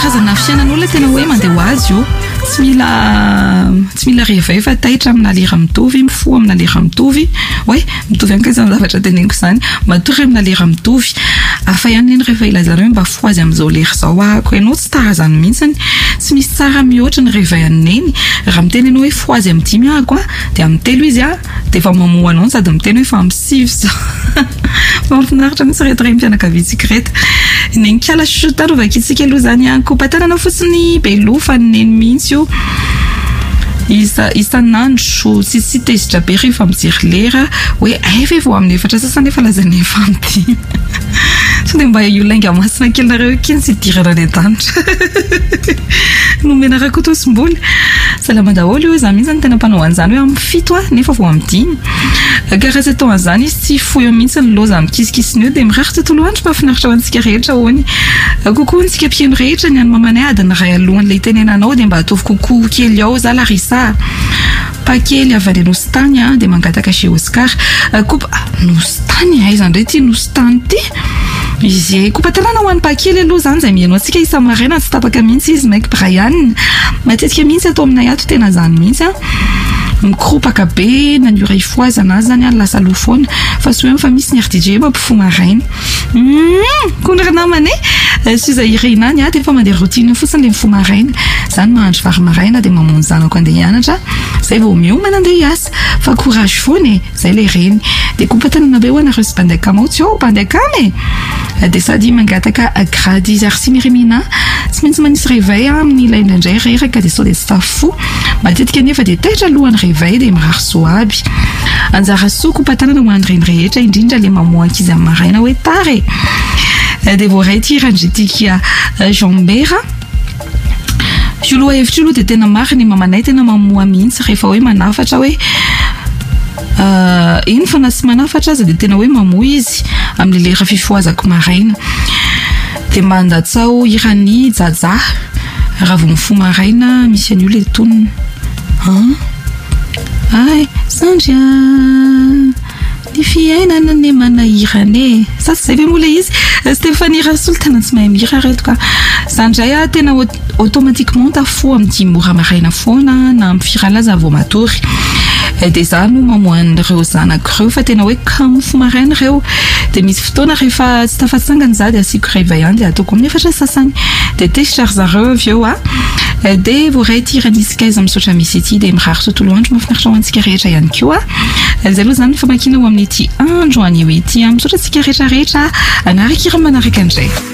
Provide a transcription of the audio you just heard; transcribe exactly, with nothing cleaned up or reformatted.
karazana fiainan'olona tena hoe mandeha ho azy io tsy mila tsy mila reva fa taitra amina lera mitovy mifoha amina lera mitovy hoe mitovy anka izany zavatra teneniko izany matory amina lera mitovy afa ihany ny rehefa ilazareo mba foha azy amin'izao lera izao ako ianao tsy tarazany mihitsiny tsy misy tsara mihoatra ny rehefa ianeny raha miteny ianao hoe foha azy amin'ny dimy ako a dia amin'ny telo izy a dia efa mamoha anao sady miteny hoe fa amin'ny sivy zao mahafinaritra mihitsy rehetra reny mpianakaviantsika rehetra ny kala shotarovakitsika aloha zany a kopatanana fotsiny belofa neny mihitsy io isa isanandro tsy tsy tezitra be rehefa mijery lera hoe aive vao amin'ny efatra sasany efa lazany efa amin'ny tsy dia mba io lainga masina kely nareo kiny tsy dirana ny an-danitra nomena rakotosim-boly salama daholo io za mihitsy ny tena mpanao an'izany hoe amin'ny fito a nefa vao amin'ny dimy karaha tsy atao an'izany izy tsy fohy mihitsy ny loza amin'ny kisikisiny io dia mirary tontolo andro mahafinaritra ho antsika rehetra hoany kokoa ntsika mpieno rehetra ny any mamana adiny ray alohan'ilay tenenanao dia mba ataovy kokoa kely ao za larisa pakely avy any nostany a dia mangataka chez Oscar kopa nostany aiza indray ty nostany ty izy kopa tanana ho an'ny pakely aloha zany zay mihaino antsika isamaraina tsy tapaka mihitsy izy maiky Brian matetika mihitsy atao aminay ato tena zany mihitsy a mikropaka be nanyora ifoazana azy zany a lasa lofoana fa sy hoe fa misy ny R D J mampifoha maraina konra namany Suza Irina any a dia efa mandeha routine fotsiny le mifoha maraina zany mahandro vary maraina dia mamono zanako andeha hianatra zay vao miomana andeha hiasa fa courage foana zay le reny dia kopatanana be ho anareo sy mpandeha kamo tsy ao mpandeha kamy dia sady mangataka grady zarsi mirimina tsy maintsy manisy réveil amin'ny ilay indraindray reraka dia sao dia tsy tafo matetika nefa dia taitra alohan'ny réveil dia mirary soa aby anjara soa kopatanana ho an'ireny rehetra indrindra le mamoha ankizy amin'ny maraina hoe tare dia voaray ty randritika Jean-Bera Julo hevitra io dia tena marina mamanay tena mamoha mihitsy rehefa hoe manafatra hoe iny fa na tsy manafatra aza dia tena hoe mamoha izy amin'ny lera fifoazako maraina dia mandatsao irany jaja raha vao mifoha maraina misy an'io le tonina ay Sandria ny fiainana ny manahirane sa tsy zay ve moa le izy Stéphanie Rasoul tena tsy mahay mihira reto ka zandray a tena automatiquement tafoha amin'ny dimy ora maraina foana na amin'ny firalaza vao matory dia za no mamohan'ireo zanak'ireo fa tena hoe kamo fo maraina ireo dia misy fotoana rehefa tsy tafatsangany za dia asiako réveil any dia ataoko amin'ny efatra sasany dia tesitra ry zareo avy eo a dia voaray tiranisikaiza misaotra misy ity dia mirary tontolo andro mahafinaritra ho antsika rehetra ihany koa zay aloha zany famakina ho amin'ny ity andro anio ity misaotra antsika rehetra rehetra anaraka ira manaraka andray